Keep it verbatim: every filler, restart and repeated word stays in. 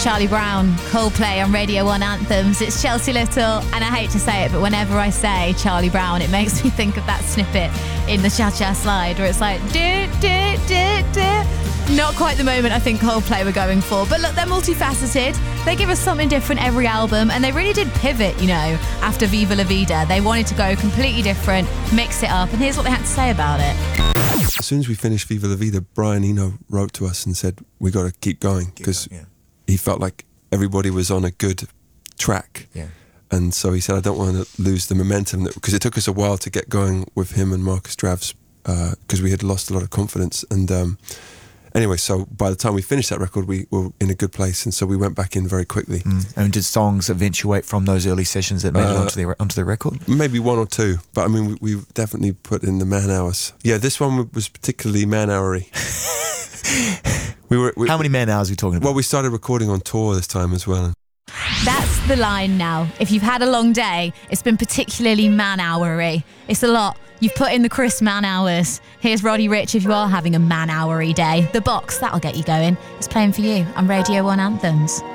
Charlie Brown, Coldplay on Radio one Anthems. It's Chelsea Little, and I hate to say it, but whenever I say Charlie Brown, it makes me think of that snippet in the Cha Cha Slide where it's like, do, do, do, do. Not quite the moment I think Coldplay were going for, but look, they're multifaceted. They give us something different every album, and they really did pivot, you know, after Viva La Vida. They wanted to go completely different, mix it up, and here's what they had to say about it. As soon as we finished Viva La Vida, Brian Eno wrote to us and said, we got to keep going, because yeah. he felt like everybody was on a good track. Yeah. And so he said, I don't want to lose the momentum, because it took us a while to get going with him and Marcus Dravs, because uh, we had lost a lot of confidence. And um, anyway, so by the time we finished that record, we were in a good place, and so we went back in very quickly. Mm. And did songs eventuate from those early sessions that made uh, it onto the onto the record? Maybe one or two, but I mean, we, we definitely put in the man hours. Yeah, this one was particularly man houry. we were. We, How many man hours are we talking about? Well, we started recording on tour this time as well. That's the line now. If you've had a long day, it's been particularly man-houry. It's a lot. You've put in the Chris man hours. Here's Roddy Ricch if you are having a man-houry day. The Box, that'll get you going. It's playing for you on Radio one Anthems.